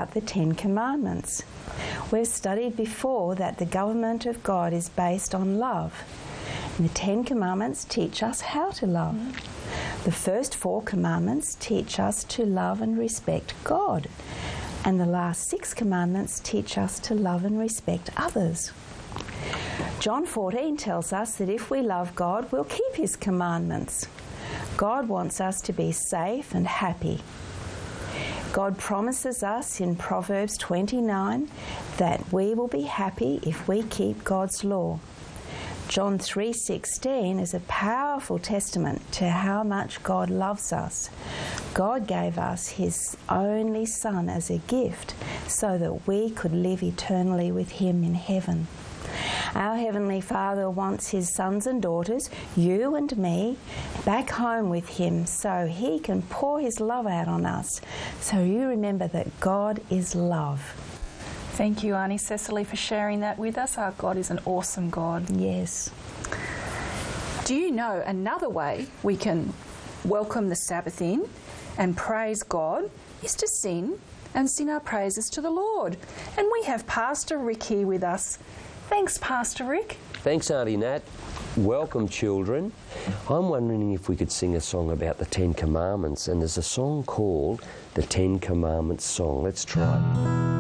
about the Ten Commandments. We've studied before that the government of God is based on love. And the Ten Commandments teach us how to love. The first 4 commandments teach us to love and respect God. And the last 6 commandments teach us to love and respect others. John 14 tells us that if we love God, we'll keep his commandments. God wants us to be safe and happy. God promises us in Proverbs 29 that we will be happy if we keep God's law. John 3:16 is a powerful testament to how much God loves us. God gave us his only Son as a gift so that we could live eternally with him in heaven. Our Heavenly Father wants his sons and daughters, you and me, back home with him so he can pour his love out on us. So you remember that God is love. Thank you, Auntie Cecily, for sharing that with us. Our God is an awesome God. Yes. Do you know another way we can welcome the Sabbath in and praise God is to sing and sing our praises to the Lord? And we have Pastor Rick here with us. Thanks, Pastor Rick. Thanks, Auntie Nat. Welcome, children. I'm wondering if we could sing a song about the Ten Commandments, and there's a song called the Ten Commandments Song. Let's try it.